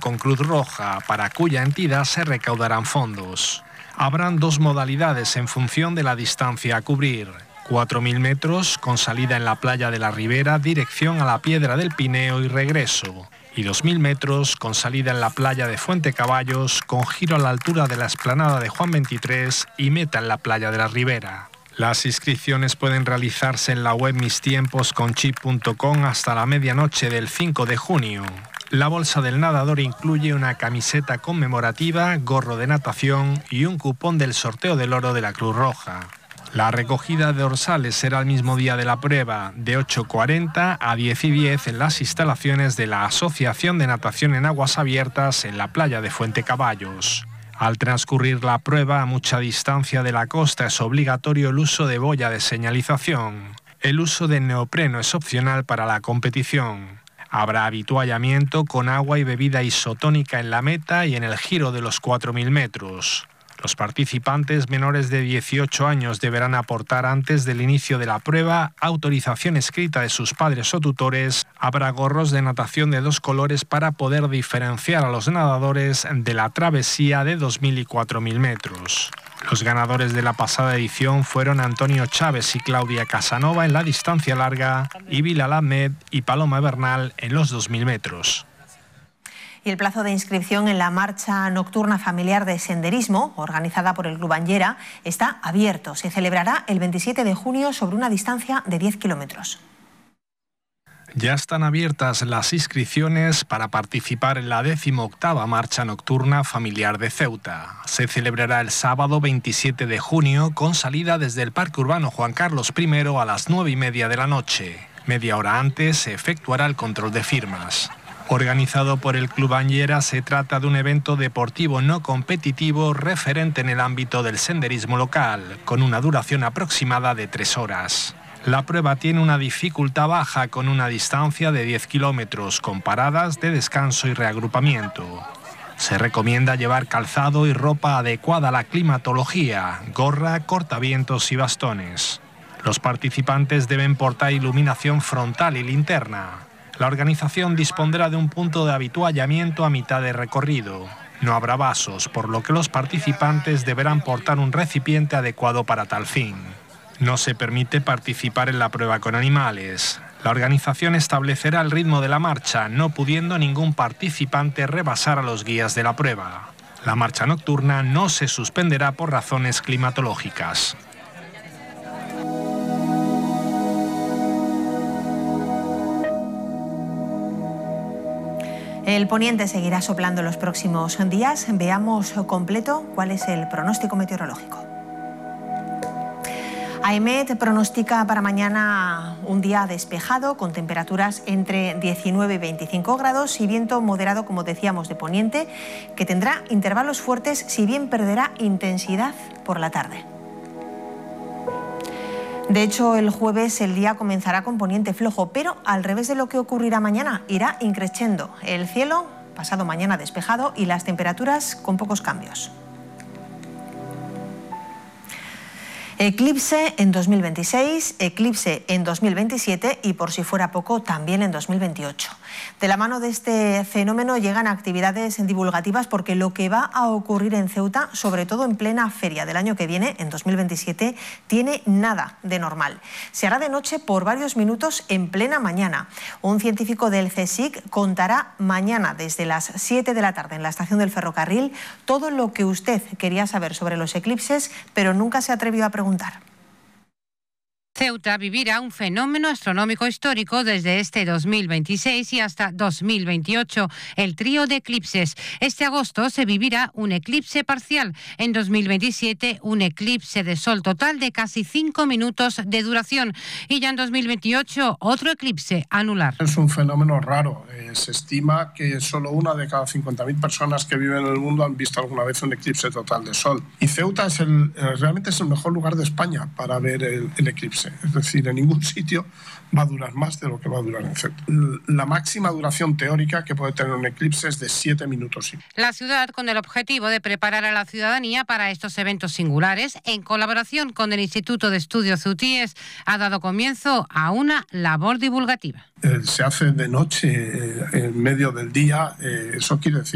con Cruz Roja, para cuya entidad se recaudarán fondos. Habrán dos modalidades en función de la distancia a cubrir. 4.000 metros con salida en la playa de la Ribera, dirección a la Piedra del Pineo y regreso. Y 2.000 metros con salida en la playa de Fuentecaballos, con giro a la altura de la explanada de Juan 23 y meta en la playa de la Ribera. Las inscripciones pueden realizarse en la web mistiemposconchip.com hasta la medianoche del 5 de junio. La bolsa del nadador incluye una camiseta conmemorativa, gorro de natación y un cupón del sorteo del oro de la Cruz Roja. La recogida de dorsales será el mismo día de la prueba, de 8:40 a 10:10 en las instalaciones de la Asociación de Natación en Aguas Abiertas en la playa de Fuentecaballos. Al transcurrir la prueba a mucha distancia de la costa es obligatorio el uso de boya de señalización. El uso de neopreno es opcional para la competición. Habrá avituallamiento con agua y bebida isotónica en la meta y en el giro de los 4.000 metros. Los participantes menores de 18 años deberán aportar antes del inicio de la prueba autorización escrita de sus padres o tutores. Habrá gorros de natación de 2 colores para poder diferenciar a los nadadores de la travesía de 2.000 y 4.000 metros. Los ganadores de la pasada edición fueron Antonio Chávez y Claudia Casanova en la distancia larga y Bilal Ahmed y Paloma Bernal en los 2.000 metros. Y el plazo de inscripción en la marcha nocturna familiar de senderismo, organizada por el Club Anllera, está abierto. Se celebrará el 27 de junio sobre una distancia de 10 kilómetros. Ya están abiertas las inscripciones para participar en la 18ª Marcha Nocturna Familiar de Ceuta. Se celebrará el sábado 27 de junio con salida desde el Parque Urbano Juan Carlos I a las 9:30 de la noche. Media hora antes se efectuará el control de firmas. Organizado por el Club Anllera, se trata de un evento deportivo no competitivo referente en el ámbito del senderismo local, con una duración aproximada de 3 horas. La prueba tiene una dificultad baja con una distancia de 10 kilómetros, con paradas de descanso y reagrupamiento. Se recomienda llevar calzado y ropa adecuada a la climatología, gorra, cortavientos y bastones. Los participantes deben portar iluminación frontal y linterna. La organización dispondrá de un punto de avituallamiento a mitad de recorrido. No habrá vasos, por lo que los participantes deberán portar un recipiente adecuado para tal fin. No se permite participar en la prueba con animales. La organización establecerá el ritmo de la marcha, no pudiendo ningún participante rebasar a los guías de la prueba. La marcha nocturna no se suspenderá por razones climatológicas. El poniente seguirá soplando los próximos días. Veamos completo cuál es el pronóstico meteorológico. AEMET pronostica para mañana un día despejado con temperaturas entre 19 y 25 grados y viento moderado, como decíamos, de poniente, que tendrá intervalos fuertes, si bien perderá intensidad por la tarde. De hecho, el jueves el día comenzará con poniente flojo, pero al revés de lo que ocurrirá mañana, irá increciendo. El cielo, pasado mañana, despejado y las temperaturas con pocos cambios. Eclipse en 2026, eclipse en 2027 y, por si fuera poco, también en 2028. De la mano de este fenómeno llegan actividades divulgativas, porque lo que va a ocurrir en Ceuta, sobre todo en plena feria del año que viene, en 2027, tiene nada de normal. Se hará de noche por varios minutos en plena mañana. Un científico del CSIC contará mañana desde las 7 de la tarde en la estación del ferrocarril todo lo que usted quería saber sobre los eclipses, pero nunca se atrevió a preguntar. Ceuta vivirá un fenómeno astronómico histórico desde este 2026 y hasta 2028, el trío de eclipses. Este agosto se vivirá un eclipse parcial. En 2027, un eclipse de sol total de casi 5 minutos de duración. Y ya en 2028, otro eclipse anular. Es un fenómeno raro. Se estima que solo una de cada 50.000 personas que viven en el mundo han visto alguna vez un eclipse total de sol. Y Ceuta realmente es el mejor lugar de España para ver el eclipse. Es decir, en ningún sitio va a durar más de lo que va a durar en Ceuta. La máxima duración teórica que puede tener un eclipse es de 7 minutos. La ciudad, con el objetivo de preparar a la ciudadanía para estos eventos singulares, en colaboración con el Instituto de Estudios Ceutíes, ha dado comienzo a una labor divulgativa. Se hace de noche, en medio del día, eso quiere decir